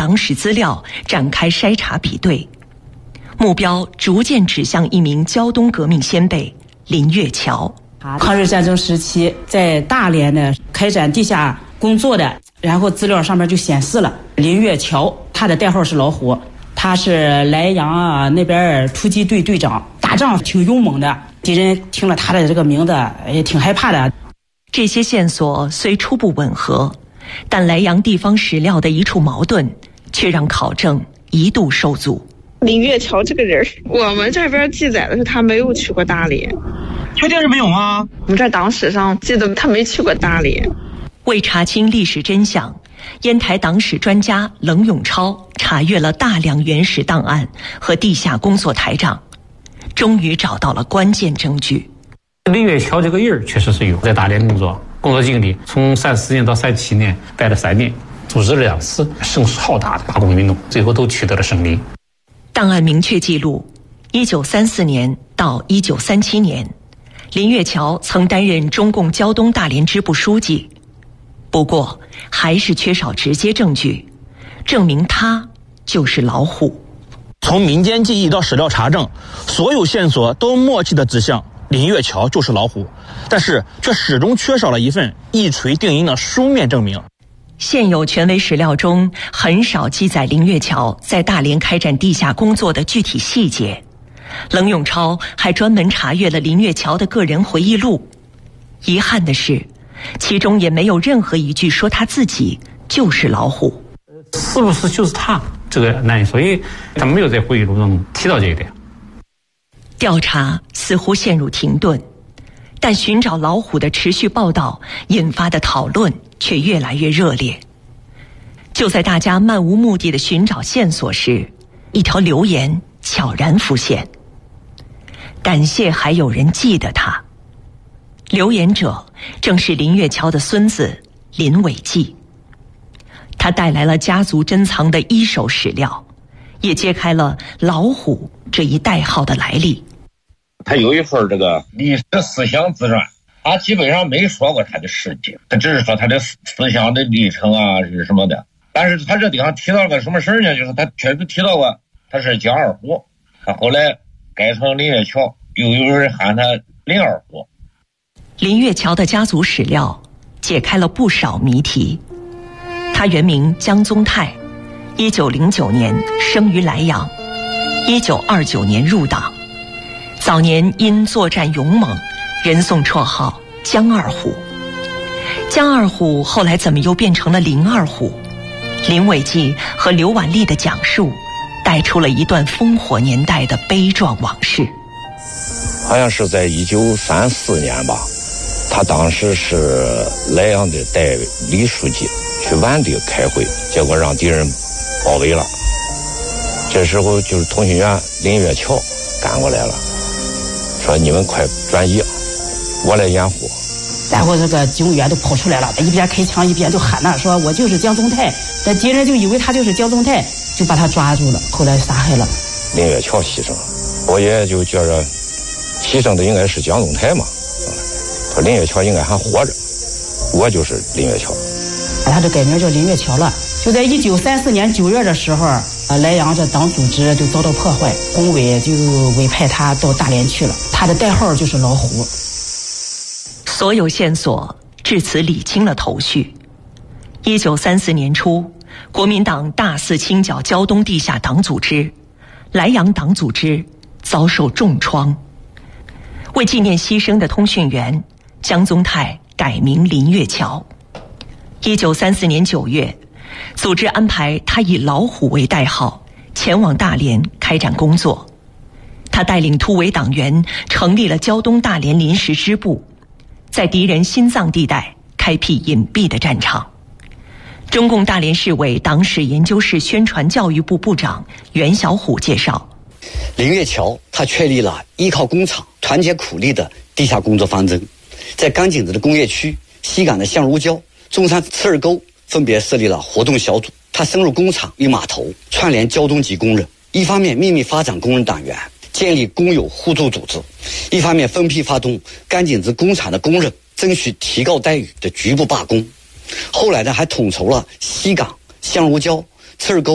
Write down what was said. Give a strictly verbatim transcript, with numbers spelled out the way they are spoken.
党史资料展开筛查比对，目标逐渐指向一名胶东革命先辈林月桥。 抗日战争时期在大连呢开展地下工作的，然后资料上面就显示了林月桥，他的代号是老虎，他是莱阳啊那边突击队队长，打仗挺勇猛的，敌人听了他的这个名字也挺害怕的。 这些线索虽初步吻合，但莱阳地方史料的一处矛盾却让考证一度受阻。 林月桥这个人，我们这边记载的是他没有去过大连。 确定是没有吗？ 我们这党史上记得他没去过大连。 为查清历史真相，烟台党史专家冷永超查阅了大量原始档案和地下工作台账，终于找到了关键证据。 林月桥这个人确实是有在大连工作，工作经历从三四年到三七年，待了三年，组织了两次声势浩大的罢工运动，最后都取得了胜利。 档案明确记录，一九三四年到一九三七年，林月桥曾担任中共胶东大连支部书记，不过还是缺少直接证据，证明他就是老虎。 从民间记忆到史料查证，所有线索都默契地指向林月桥就是老虎，但是却始终缺少了一份一锤定音的书面证明。 现有权威史料中很少记载林月桥在大连开展地下工作的具体细节。冷永超还专门查阅了林月桥的个人回忆录，遗憾的是，其中也没有任何一句说他自己就是老虎。 是不是就是他？这个难以说，因为他没有在回忆录中提到这一点。 调查似乎陷入停顿，但寻找老虎的持续报道引发的讨论却越来越热烈。就在大家漫无目的的寻找线索时，一条留言悄然浮现。感谢还有人记得他。留言者正是林月桥的孙子林伟记。他带来了家族珍藏的一手史料，也揭开了老虎这一代号的来历。 他有一份这个历史思想自传，他基本上没说过他的事迹，他只是说他的思想的历程啊是什么的。但是他这地方提到了个什么事呢？就是他确实提到过他是江二虎，他后来改成林月桥，又有人喊他林二虎。 林月桥的家族史料解开了不少谜题。他原名江宗泰，一九零九年生于莱阳，一九二九年入党。早年因作战勇猛，人送绰号江二虎。江二虎后来怎么又变成了林二虎？林伟记和刘婉丽的讲述，带出了一段烽火年代的悲壮往事。 好像是在一九三四年吧，他当时是莱阳的代理书记，去皖地开会，结果让敌人包围了。这时候就是通讯员林月桥赶过来了，说你们快转移，我来掩护。 然后这个警务员都跑出来了，一边开枪一边就喊呐，说我就是江宗泰。那敌人就以为他就是江宗泰，就把他抓住了，后来杀害了。 林月桥牺牲了，我也就觉着牺牲的应该是江宗泰嘛，说林月桥应该还活着，我就是林月桥。 他就改名叫林月桥了。就在一九三四年九月的时候，呃，莱阳这党组织就遭到破坏，工委就委派他到大连去了，他的代号就是老虎。 所有线索至此理清了头绪。一九三四年初，国民党大肆清剿胶东地下党组织，莱阳党组织遭受重创。为纪念牺牲的通讯员，江宗泰改名林月桥。一九三四年九月，组织安排他以老虎为代号，前往大连开展工作。他带领突围党员成立了胶东大连临时支部，在敌人心脏地带开辟隐蔽的战场。中共大连市委党史研究室宣传教育部部长袁小虎介绍， 林月桥他确立了依靠工厂、团结苦力的地下工作方针，在甘井子的工业区、西港的橡如礁、中山刺儿沟分别设立了活动小组。他深入工厂与码头，串联胶东籍工人，一方面秘密发展工人党员，建立工友互助组织，一方面分批发动甘井子工厂的工人争取提高待遇的局部罢工。后来呢，还统筹了西港、橡如礁、刺儿沟